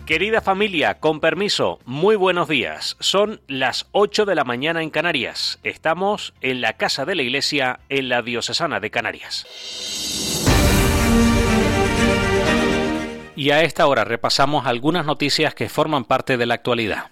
Querida familia, con permiso, muy buenos días. Son las 8 de la mañana en Canarias. Estamos en la Casa de la Iglesia, en la Diocesana de Canarias. Y a esta hora repasamos algunas noticias que forman parte de la actualidad.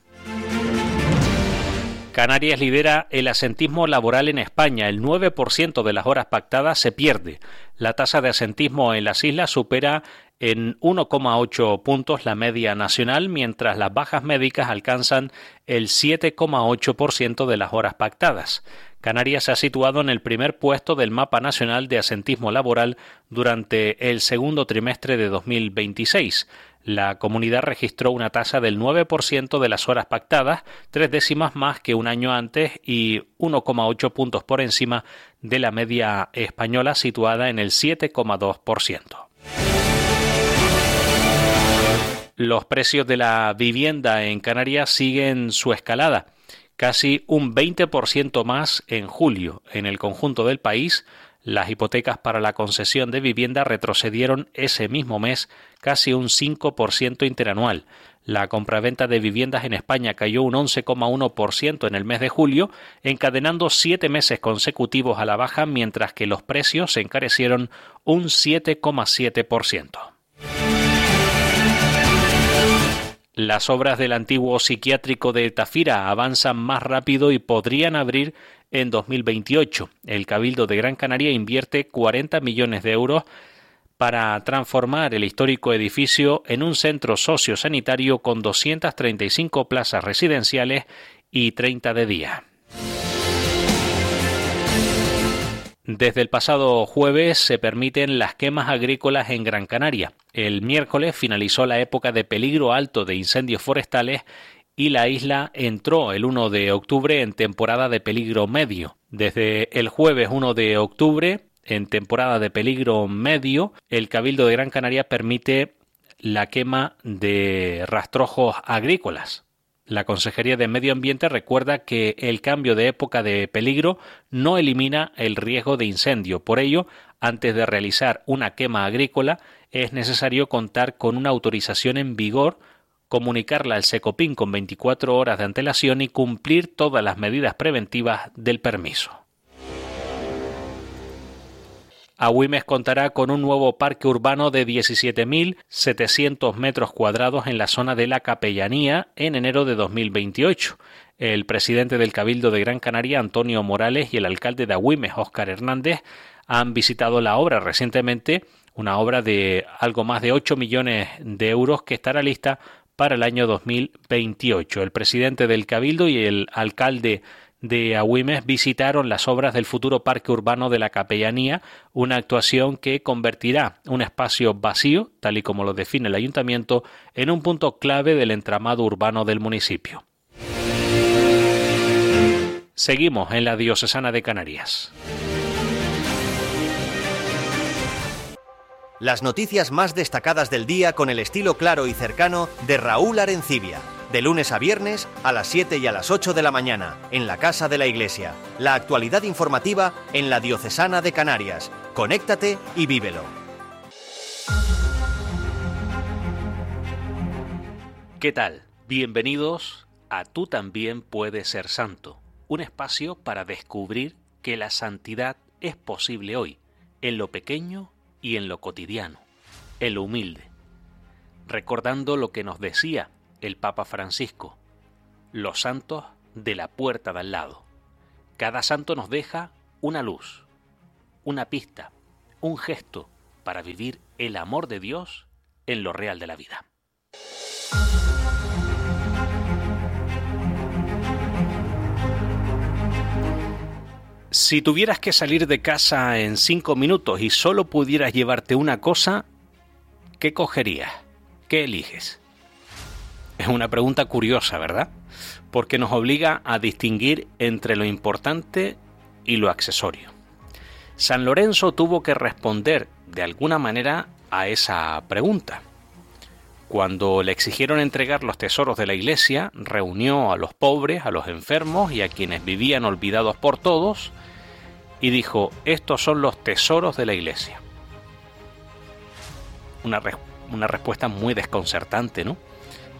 Canarias lidera el asentismo laboral en España. El 9% de las horas pactadas se pierde. La tasa de asentismo en las islas supera en 1,8 puntos la media nacional, mientras las bajas médicas alcanzan el 7,8% de las horas pactadas. Canarias se ha situado en el primer puesto del mapa nacional de asentismo laboral durante el segundo trimestre de 2026. La comunidad registró una tasa del 9% de las horas pactadas, 3 décimas más que un año antes y 1,8 puntos por encima de la media española situada en el 7,2%. Los precios de la vivienda en Canarias siguen su escalada, casi un 20% más en julio. En el conjunto del país, las hipotecas para la concesión de vivienda retrocedieron ese mismo mes casi un 5% interanual. La compraventa de viviendas en España cayó un 11,1% en el mes de julio, encadenando 7 meses consecutivos a la baja, mientras que los precios se encarecieron un 7,7%. Las obras del antiguo psiquiátrico de Tafira avanzan más rápido y podrían abrir en 2028. El Cabildo de Gran Canaria invierte 40 millones de euros para transformar el histórico edificio en un centro sociosanitario con 235 plazas residenciales y 30 de día. Desde el pasado jueves se permiten las quemas agrícolas en Gran Canaria. El miércoles finalizó la época de peligro alto de incendios forestales y la isla entró el 1 de octubre en temporada de peligro medio. Desde el jueves 1 de octubre, en temporada de peligro medio, el Cabildo de Gran Canaria permite la quema de rastrojos agrícolas. La Consejería de Medio Ambiente recuerda que el cambio de época de peligro no elimina el riesgo de incendio. Por ello, antes de realizar una quema agrícola, es necesario contar con una autorización en vigor, comunicarla al Secopin con 24 horas de antelación y cumplir todas las medidas preventivas del permiso. Agüimes contará con un nuevo parque urbano de 17.700 metros cuadrados en la zona de la Capellanía en enero de 2028. El presidente del Cabildo de Gran Canaria, Antonio Morales, y el alcalde de Agüimes, Óscar Hernández, han visitado la obra recientemente, una obra de algo más de 8 millones de euros que estará lista para el año 2028. El presidente del Cabildo y el alcalde de Agüimes visitaron las obras del futuro parque urbano de la Capellanía, una actuación que convertirá un espacio vacío, tal y como lo define el ayuntamiento, en un punto clave del entramado urbano del municipio. Seguimos en la Diocesana de Canarias. Las noticias más destacadas del día con el estilo claro y cercano de Raúl Arencibia. De lunes a viernes a las 7 y a las 8 de la mañana, en la Casa de la Iglesia. La actualidad informativa en la Diocesana de Canarias. Conéctate y vívelo. ¿Qué tal? Bienvenidos a Tú también puedes ser santo. Un espacio para descubrir que la santidad es posible hoy, en lo pequeño y en lo cotidiano, en lo humilde. Recordando lo que nos decía el Papa Francisco: los santos de la puerta de al lado. Cada santo nos deja una luz, una pista, un gesto para vivir el amor de Dios en lo real de la vida. Si tuvieras que salir de casa en 5 minutos y solo pudieras llevarte una cosa, ¿qué cogerías? ¿Qué eliges? Es una pregunta curiosa, ¿verdad? Porque nos obliga a distinguir entre lo importante y lo accesorio. San Lorenzo tuvo que responder de alguna manera a esa pregunta. Cuando le exigieron entregar los tesoros de la iglesia, reunió a los pobres, a los enfermos y a quienes vivían olvidados por todos, y dijo: estos son los tesoros de la iglesia. Una respuesta muy desconcertante, ¿no?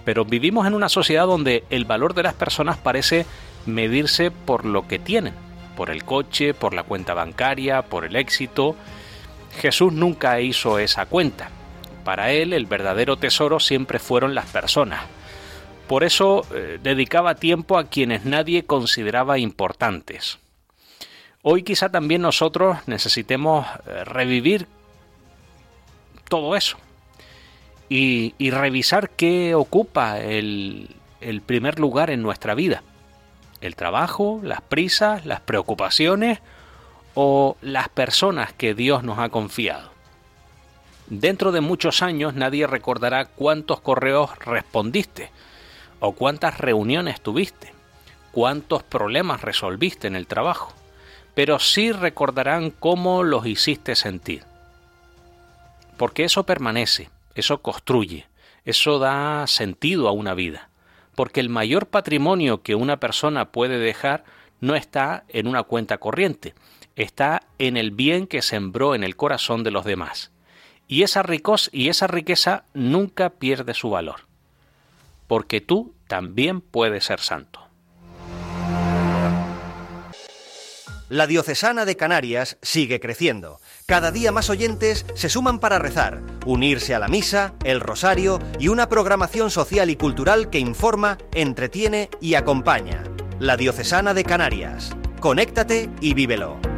Pero vivimos en una sociedad donde el valor de las personas parece medirse por lo que tienen, por el coche, por la cuenta bancaria, por el éxito. Jesús nunca hizo esa cuenta. Para él, el verdadero tesoro siempre fueron las personas. Por eso dedicaba tiempo a quienes nadie consideraba importantes. Hoy quizá también nosotros necesitemos revivir todo eso y revisar qué ocupa el primer lugar en nuestra vida. El trabajo, las prisas, las preocupaciones o las personas que Dios nos ha confiado. Dentro de muchos años nadie recordará cuántos correos respondiste o cuántas reuniones tuviste, cuántos problemas resolviste en el trabajo, pero sí recordarán cómo los hiciste sentir. Porque eso permanece, eso construye, eso da sentido a una vida. Porque el mayor patrimonio que una persona puede dejar no está en una cuenta corriente, está en el bien que sembró en el corazón de los demás. Y esa riqueza nunca pierde su valor. Porque tú también puedes ser santo. La Diocesana de Canarias sigue creciendo. Cada día más oyentes se suman para rezar, unirse a la misa, el rosario y una programación social y cultural que informa, entretiene y acompaña. La Diocesana de Canarias. Conéctate y vívelo.